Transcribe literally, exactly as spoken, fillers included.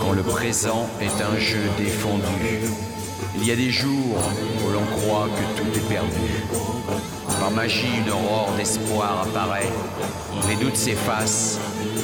quand le présent est un jeu défendu. Il y a des jours où l'on croit que tout est perdu. Par magie, une aurore d'espoir apparaît. Les doutes s'effacent